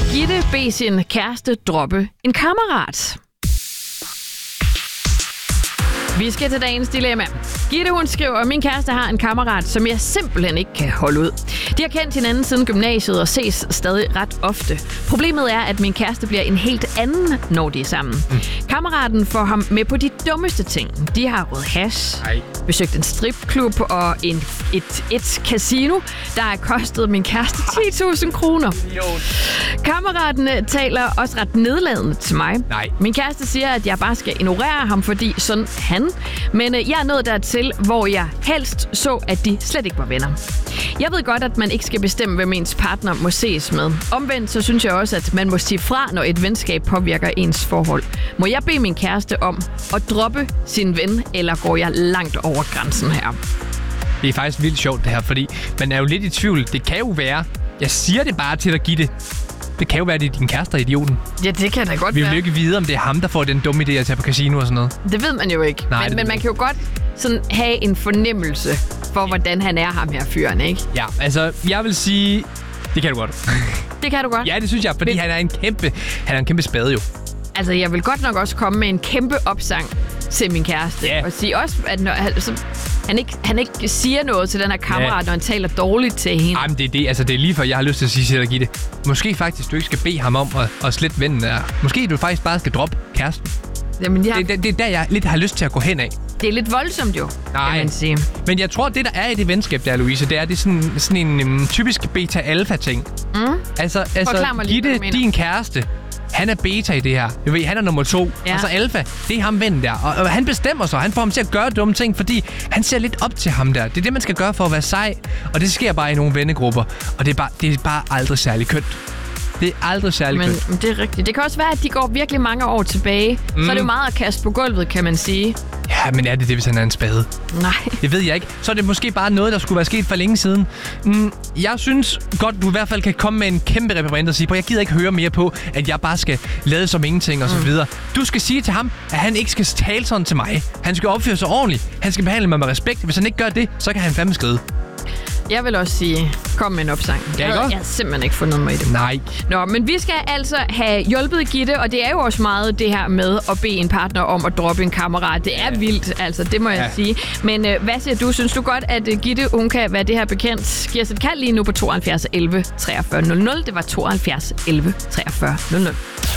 Gitte beder sin kæreste droppe en kammerat. Vi skal til dagens dilemma. Gitte, hun skriver, min kæreste har en kammerat, som jeg simpelthen ikke kan holde ud. De har kendt hinanden siden gymnasiet og ses stadig ret ofte. Problemet er, at min kæreste bliver en helt anden, når de er sammen. Kammeraten får ham med på de dummeste ting. De har røget hash, besøgt en stripklub og et casino, der har kostet min kæreste 10.000 kroner. Kammeraten taler også ret nedladende til mig. Min kæreste siger, at jeg bare skal ignorere ham, fordi sådan han. Men jeg er nået dertil, hvor jeg helst så, at de slet ikke var venner. Jeg ved godt, at man ikke skal bestemme, hvem ens partner må ses med. Omvendt så synes jeg også, at man må sige fra, når et venskab påvirker ens forhold. Må jeg bede min kæreste om at droppe sin ven, eller går jeg langt over grænsen her? Det er faktisk vildt sjovt det her, fordi man er jo lidt i tvivl. Det kan jo være, jeg siger det bare til at give det. Det kan jo være, at det er din kæreste, der er idioten. Ja, det kan da godt være. Vi vil jo ikke vide, om det er ham, der får den dumme idé at tage på casino og sådan noget. Det ved man jo ikke. Men man kan jo godt sådan have en fornemmelse for, hvordan han er, ham her fyren, ikke? Ja, altså, jeg vil sige, det kan du godt. Det kan du godt? Ja, det synes jeg, fordi han er en kæmpe spade jo. Altså, jeg vil godt nok også komme med en kæmpe opsang til min kæreste. Yeah. Og sige også, at når, han ikke siger noget til den her kammerat, når han taler dårligt til hende. Jamen, det er lige før, jeg har lyst til at sige til dig, Gitte. Måske faktisk, du ikke skal bede ham om at slette vennen der. Måske du faktisk bare skal droppe kæresten. Jamen, det er der, jeg lidt har lyst til at gå hen af. Det er lidt voldsomt jo, kan man sige. Men jeg tror, det der er i det venskab der, Louise, det er sådan en typisk beta-alpha-ting. Altså Gitte, din kæreste, han er beta i det her. Du ved, han er nummer 2. Ja. Og så alfa, det er ham vennen der. Og han bestemmer sig. Han får ham til at gøre dumme ting, fordi han ser lidt op til ham der. Det er det, man skal gøre for at være sej. Og det sker bare i nogle vennegrupper. Og det er bare aldrig særlig kønt. Det er aldrig særlig kønt. Men det er rigtigt. Det kan også være, at de går virkelig mange år tilbage. Så er det jo meget at kaste på gulvet, kan man sige. Ja, men er det, hvis han er en spade? Nej. Det ved jeg ikke. Så er det måske bare noget, der skulle være sket for længe siden. Jeg synes godt, du i hvert fald kan komme med en kæmpe reprimand og sige, jeg gider ikke høre mere på, at jeg bare skal lade som ingenting og så videre. Du skal sige til ham, at han ikke skal tale sådan til mig. Han skal opføre sig ordentligt. Han skal behandle mig med respekt. Hvis han ikke gør det, så kan han fandme skride. Jeg vil også sige, kom med en opsang. Jeg har simpelthen ikke fundet mig i det. Nej. Nå, men vi skal altså have hjulpet Gitte, og det er jo også meget det her med at bede en partner om at droppe en kammerat. Det er vildt, altså, det må jeg sige. Men hvad siger du? Synes du godt, at Gitte, hun kan være det her bekendt? Giv os et kald lige nu på 72 11 43 00. Det var 72 11 43 00.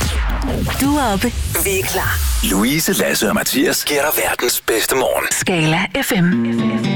Du er oppe. Vi er klar. Louise, Lasse og Mathias giver dig verdens bedste morgen. Skala FM.